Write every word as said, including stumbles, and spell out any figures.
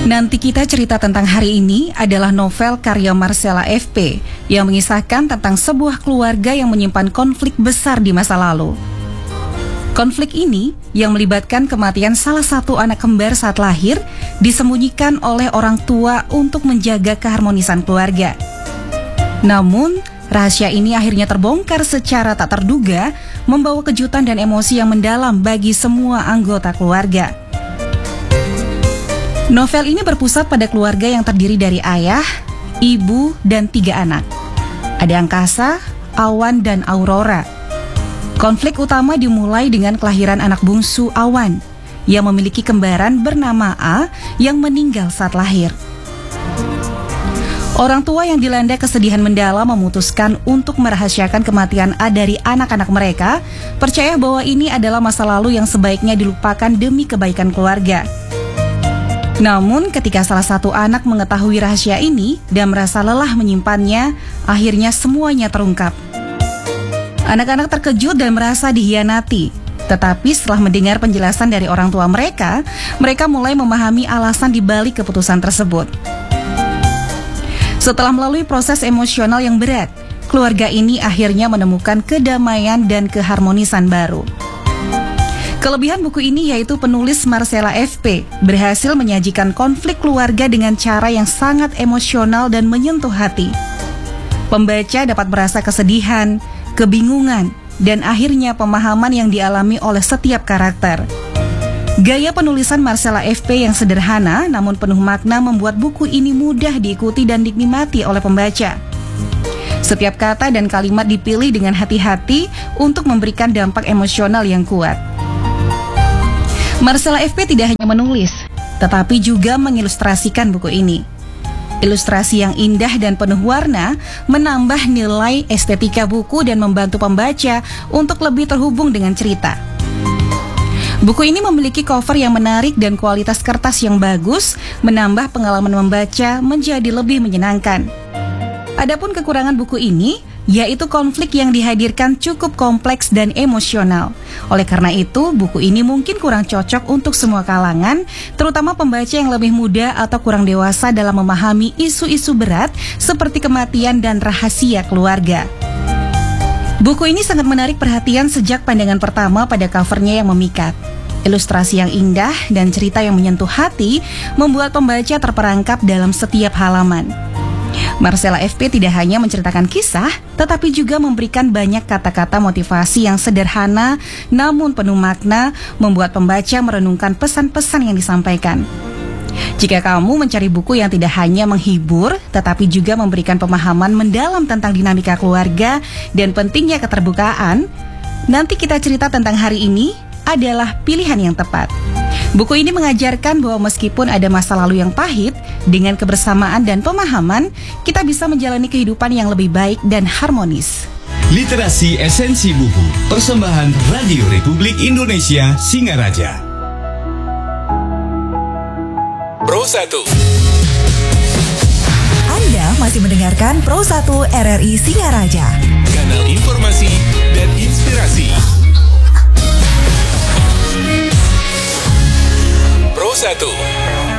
Nanti kita cerita tentang hari ini adalah novel karya Marcella F P yang mengisahkan tentang sebuah keluarga yang menyimpan konflik besar di masa lalu. Konflik ini yang melibatkan kematian salah satu anak kembar saat lahir disembunyikan oleh orang tua untuk menjaga keharmonisan keluarga. Namun, rahasia ini akhirnya terbongkar secara tak terduga, membawa kejutan dan emosi yang mendalam bagi semua anggota keluarga. Novel ini berpusat pada keluarga yang terdiri dari ayah, ibu, dan tiga anak. Ada Angkasa, Awan, dan Aurora. Konflik utama dimulai dengan kelahiran anak bungsu Awan, yang memiliki kembaran bernama A yang meninggal saat lahir. Orang tua yang dilanda kesedihan mendalam memutuskan untuk merahasiakan kematian A dari anak-anak mereka, percaya bahwa ini adalah masa lalu yang sebaiknya dilupakan demi kebaikan keluarga. Namun ketika salah satu anak mengetahui rahasia ini dan merasa lelah menyimpannya, akhirnya semuanya terungkap. Anak-anak terkejut dan merasa dihianati. Tetapi setelah mendengar penjelasan dari orang tua mereka, mereka mulai memahami alasan di balik keputusan tersebut. Setelah melalui proses emosional yang berat, keluarga ini akhirnya menemukan kedamaian dan keharmonisan baru. Kelebihan buku ini yaitu penulis Marcella F P berhasil menyajikan konflik keluarga dengan cara yang sangat emosional dan menyentuh hati. Pembaca dapat merasa kesedihan, kebingungan, dan akhirnya pemahaman yang dialami oleh setiap karakter. Gaya penulisan Marcella F P yang sederhana namun penuh makna membuat buku ini mudah diikuti dan dinikmati oleh pembaca. Setiap kata dan kalimat dipilih dengan hati-hati untuk memberikan dampak emosional yang kuat. Marcella F P tidak hanya menulis, tetapi juga mengilustrasikan buku ini. Ilustrasi yang indah dan penuh warna menambah nilai estetika buku dan membantu pembaca untuk lebih terhubung dengan cerita. Buku ini memiliki cover yang menarik dan kualitas kertas yang bagus, menambah pengalaman membaca menjadi lebih menyenangkan. Adapun kekurangan buku ini, yaitu konflik yang dihadirkan cukup kompleks dan emosional. Oleh karena itu, buku ini mungkin kurang cocok untuk semua kalangan, terutama pembaca yang lebih muda atau kurang dewasa dalam memahami isu-isu berat seperti kematian dan rahasia keluarga. Buku ini sangat menarik perhatian sejak pandangan pertama pada covernya yang memikat. Ilustrasi yang indah dan cerita yang menyentuh hati membuat pembaca terperangkap dalam setiap halaman. Marcella F P tidak hanya menceritakan kisah, tetapi juga memberikan banyak kata-kata motivasi yang sederhana namun penuh makna, membuat pembaca merenungkan pesan-pesan yang disampaikan. Jika kamu mencari buku yang tidak hanya menghibur, tetapi juga memberikan pemahaman mendalam tentang dinamika keluarga dan pentingnya keterbukaan, nanti kita cerita tentang hari ini adalah pilihan yang tepat. Buku ini mengajarkan bahwa meskipun ada masa lalu yang pahit, dengan kebersamaan dan pemahaman, kita bisa menjalani kehidupan yang lebih baik dan harmonis. Literasi Esensi Buku, persembahan Radio Republik Indonesia Singaraja. Pro satu. Anda masih mendengarkan Pro satu R R I Singaraja. Kanal informasi dan inspirasi. Pro satu.